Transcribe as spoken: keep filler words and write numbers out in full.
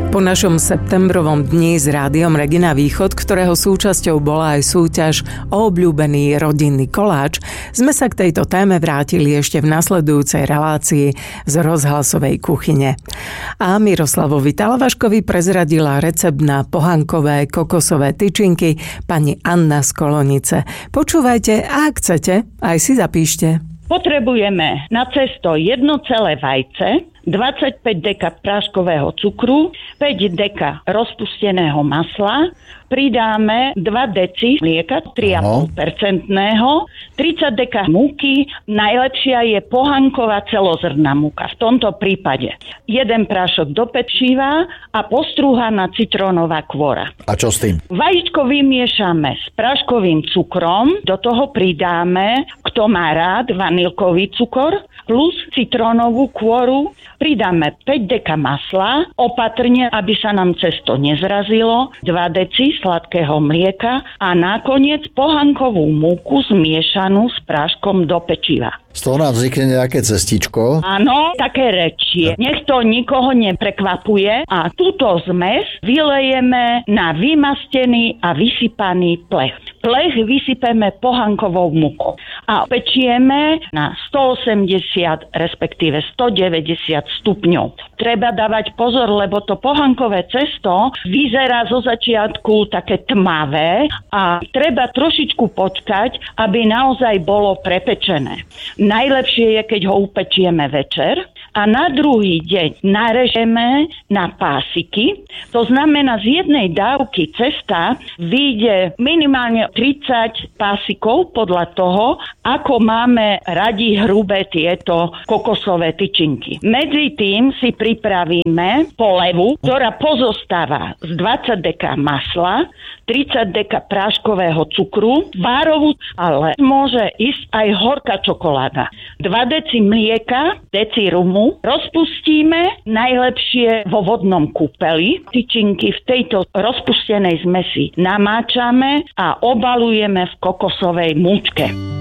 Po našom septembrovom dni s Rádiom Regina Východ, ktorého súčasťou bola aj súťaž o obľúbený rodinný koláč, sme sa k tejto téme vrátili ešte v nasledujúcej relácii z rozhlasovej kuchyne. A Miroslavovi Talavaškovi prezradila recept na pohankové kokosové tyčinky pani Anna z Kolonice. Počúvajte a ak chcete, aj si zapíšte. Potrebujeme na cesto jedno celé vajce, dvadsaťpäť deka práškového cukru, päť deka rozpusteného masla, pridáme dva deci mlieka, tri a pol percentného, tridsať deka múky, najlepšia je pohanková celozrnná múka, v tomto prípade. Jeden prášok do pečiva a postrúhaná citrónová kvora. A čo s tým? Vajíčko vymiešame s práškovým cukrom, do toho pridáme, kto má rád, vanilkový cukor, plus citrónovú kvoru, pridáme päť deka masla, opatrne, aby sa nám cesto nezrazilo, dva deci sladkého mlieka a nakoniec pohankovú múku zmiešanú s práškom do pečiva. Z toho nám vznikne nejaké cestičko. Áno, také rečie. Nech to nikoho neprekvapuje a túto zmes vylejeme na vymastený a vysypaný plech. Plech vysypeme pohankovou múkou a pečieme na stoosemdesiat, respektíve stodeväťdesiat stupňov. Treba dávať pozor, lebo to pohankové cesto vyzerá zo začiatku také tmavé a treba trošičku počkať, aby naozaj bolo prepečené. Najlepšie je, keď ho upečieme večer a na druhý deň narežeme na pásiky. To znamená, z jednej dávky cesta vyjde minimálne tridsať pásikov podľa toho, ako máme radi hrubé tieto kokosové tyčinky. Medzi tým si pripravíme polevu, ktorá pozostáva z dvadsať deka masla, tridsať deka práškového cukru, várovú, ale môže ísť aj horká čokoláda. dva deci mlieka, deci rumu, rozpustíme najlepšie vo vodnom kúpeli. Tyčinky v tejto rozpustenej zmesi namáčame a obalujeme v kokosovej múčke.